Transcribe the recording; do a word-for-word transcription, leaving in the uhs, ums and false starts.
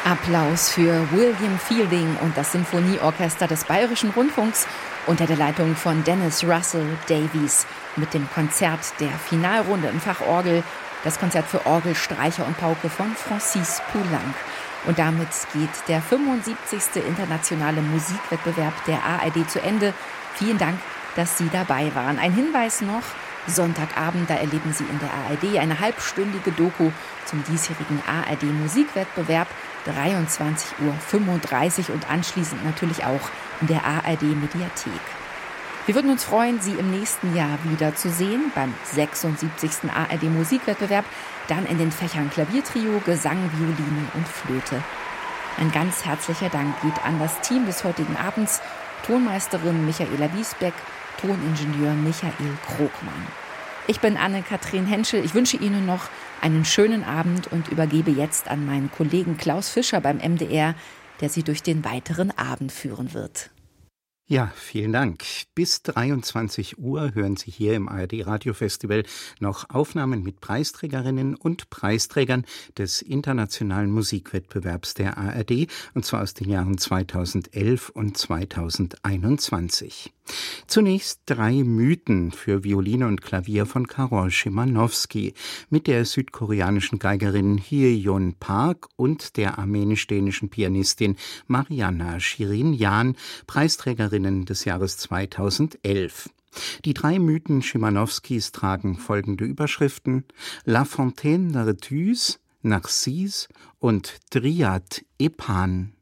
Applaus für William Fielding und das Sinfonieorchester des Bayerischen Rundfunks unter der Leitung von Dennis Russell Davies mit dem Konzert der Finalrunde in Fachorgel, das Konzert für Orgel, Streicher und Pauke von Francis Poulenc. Und damit geht der fünfundsiebzigste internationale Musikwettbewerb der A R D zu Ende. Vielen Dank, dass Sie dabei waren. Ein Hinweis noch: Sonntagabend, da erleben Sie in der A R D eine halbstündige Doku zum diesjährigen A R D-Musikwettbewerb, dreiundzwanzig Uhr fünfunddreißig und anschließend natürlich auch in der A R D-Mediathek. Wir würden uns freuen, Sie im nächsten Jahr wiederzusehen beim sechsundsiebzigsten A R D-Musikwettbewerb, dann in den Fächern Klaviertrio, Gesang, Violine und Flöte. Ein ganz herzlicher Dank geht an das Team des heutigen Abends: Tonmeisterin Michaela Wiesbeck, Toningenieur Michael Krogmann. Ich bin Anne-Kathrin Henschel. Ich wünsche Ihnen noch einen schönen Abend und übergebe jetzt an meinen Kollegen Klaus Fischer beim M D R, der Sie durch den weiteren Abend führen wird. Ja, vielen Dank. Bis dreiundzwanzig Uhr hören Sie hier im A R D Radiofestival noch Aufnahmen mit Preisträgerinnen und Preisträgern des internationalen Musikwettbewerbs der A R D, und zwar aus den Jahren zweitausendelf und zweitausendeinundzwanzig. Zunächst drei Mythen für Violine und Klavier von Karol Szymanowski mit der südkoreanischen Geigerin Hye-Yeon Park und der armenisch-dänischen Pianistin Marianna Shirin-Jan, Preisträgerinnen des Jahres zweitausendelf. Die drei Mythen Szymanowskis tragen folgende Überschriften: La Fontaine Narcisse, Narcisse und Dryad Epan.